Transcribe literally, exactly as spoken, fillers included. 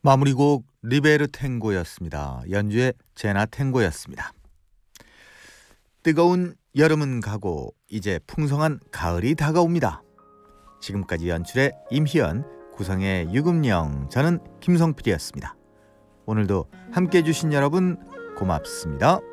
마무리곡 리베르 탱고였습니다. 연주의 제나 탱고였습니다. 뜨거운 여름은 가고 이제 풍성한 가을이 다가옵니다. 지금까지 연출의 임희연, 구성의 유금영, 저는 김성필이었습니다. 오늘도 함께해 주신 여러분 고맙습니다.